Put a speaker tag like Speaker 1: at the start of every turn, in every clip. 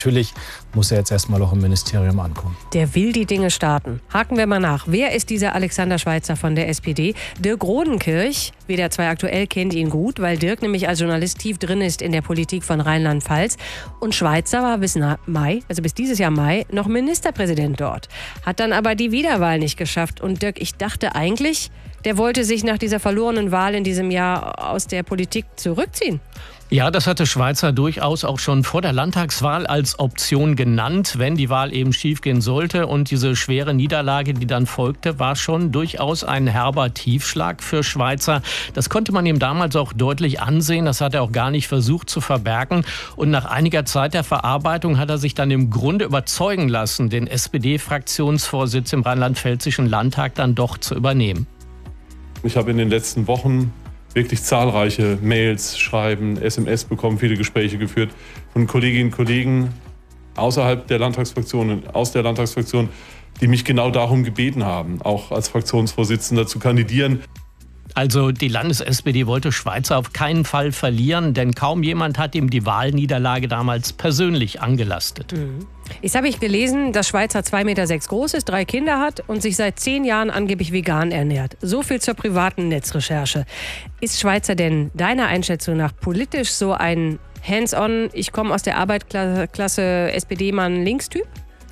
Speaker 1: Natürlich muss er jetzt erstmal auch im Ministerium ankommen.
Speaker 2: Der will die Dinge starten. Haken wir mal nach. Wer ist dieser Alexander Schweitzer von der SPD? Dirk Rodenkirch, WDR 2 aktuell, kennt ihn gut, weil Dirk nämlich als Journalist tief drin ist in der Politik von Rheinland-Pfalz. Und Schweitzer war bis dieses Jahr Mai, noch Ministerpräsident dort. Hat dann aber die Wiederwahl nicht geschafft. Und Dirk, ich dachte eigentlich, der wollte sich nach dieser verlorenen Wahl in diesem Jahr aus der Politik zurückziehen.
Speaker 3: Ja, das hatte Schweitzer durchaus auch schon vor der Landtagswahl als Option genannt, wenn die Wahl eben schiefgehen sollte. Und diese schwere Niederlage, die dann folgte, war schon durchaus ein herber Tiefschlag für Schweitzer. Das konnte man ihm damals auch deutlich ansehen. Das hat er auch gar nicht versucht zu verbergen. Und nach einiger Zeit der Verarbeitung hat er sich dann im Grunde überzeugen lassen, den SPD-Fraktionsvorsitz im Rheinland-Pfälzischen Landtag dann doch zu übernehmen.
Speaker 4: Ich habe in den letzten Wochen wirklich zahlreiche Mails, Schreiben, SMS bekommen, viele Gespräche geführt von Kolleginnen und Kollegen außerhalb der Landtagsfraktion und aus der Landtagsfraktion, die mich genau darum gebeten haben, auch als Fraktionsvorsitzender zu kandidieren.
Speaker 3: Also die Landes-SPD wollte Schweitzer auf keinen Fall verlieren, denn kaum jemand hat ihm die Wahlniederlage damals persönlich angelastet.
Speaker 2: Jetzt habe ich gelesen, dass Schweitzer 2,6 Meter groß ist, 3 Kinder hat und sich seit 10 Jahren angeblich vegan ernährt. So viel zur privaten Netzrecherche. Ist Schweitzer denn deiner Einschätzung nach politisch so ein Hands-on, ich komme aus der Arbeiterklasse SPD-Mann Linkstyp?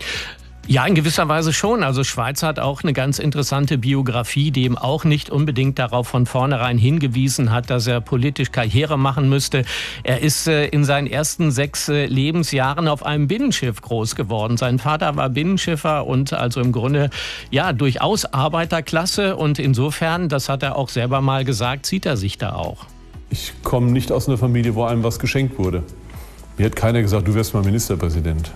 Speaker 3: Ja, in gewisser Weise schon. Also Schweitzer hat auch eine ganz interessante Biografie, die ihm auch nicht unbedingt darauf von vornherein hingewiesen hat, dass er politisch Karriere machen müsste. Er ist in seinen ersten 6 Lebensjahren auf einem Binnenschiff groß geworden. Sein Vater war Binnenschiffer und also im Grunde ja durchaus Arbeiterklasse. Und insofern, das hat er auch selber mal gesagt, sieht er sich da auch.
Speaker 4: Ich komme nicht aus einer Familie, wo einem was geschenkt wurde. Mir hat keiner gesagt, du wirst mal Ministerpräsident.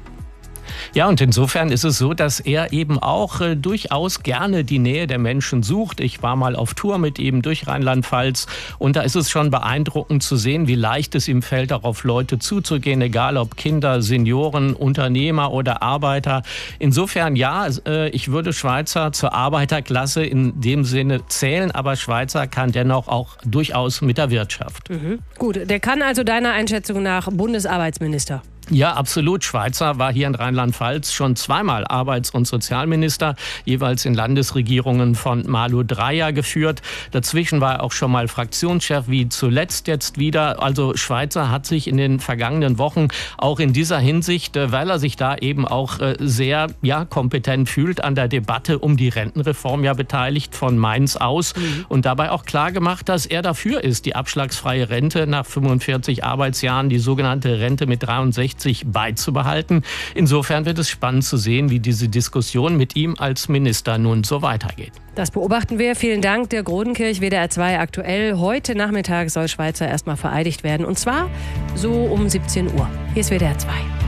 Speaker 3: Ja, und insofern ist es so, dass er eben auch durchaus gerne die Nähe der Menschen sucht. Ich war mal auf Tour mit ihm durch Rheinland-Pfalz und da ist es schon beeindruckend zu sehen, wie leicht es ihm fällt, auch auf Leute zuzugehen, egal ob Kinder, Senioren, Unternehmer oder Arbeiter. Insofern ja, ich würde Schweitzer zur Arbeiterklasse in dem Sinne zählen, aber Schweitzer kann dennoch auch durchaus mit der Wirtschaft.
Speaker 2: Gut, der kann also deiner Einschätzung nach Bundesarbeitsminister?
Speaker 3: Ja, absolut. Schweitzer war hier in Rheinland-Pfalz schon 2-mal Arbeits- und Sozialminister, jeweils in Landesregierungen von Malu Dreyer geführt. Dazwischen war er auch schon mal Fraktionschef, wie zuletzt jetzt wieder. Also Schweitzer hat sich in den vergangenen Wochen auch in dieser Hinsicht, weil er sich da eben auch sehr kompetent fühlt, an der Debatte um die Rentenreform beteiligt von Mainz aus und dabei auch klar gemacht, dass er dafür ist, die abschlagsfreie Rente nach 45 Arbeitsjahren, die sogenannte Rente mit 63 beizubehalten. Insofern wird es spannend zu sehen, wie diese Diskussion mit ihm als Minister nun so weitergeht.
Speaker 2: Das beobachten wir. Vielen Dank, Dirk Rodenkirch, WDR 2 aktuell. Heute Nachmittag soll Schweitzer erstmal vereidigt werden und zwar so um 17 Uhr. Hier ist WDR 2.